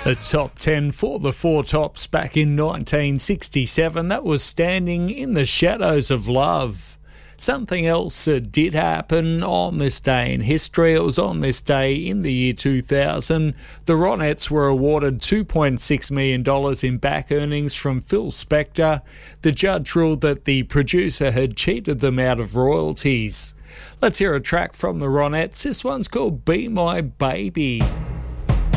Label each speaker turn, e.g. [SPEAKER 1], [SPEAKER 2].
[SPEAKER 1] The top 10 for the Four Tops back in 1967. That was Standing in the Shadows of Love. Something else did happen on this day in history. It was on this day in the year 2000. The Ronettes were awarded $2.6 million in back earnings from Phil Spector. The judge ruled that the producer had cheated them out of royalties. Let's hear a track from the Ronettes. This one's called Be My Baby.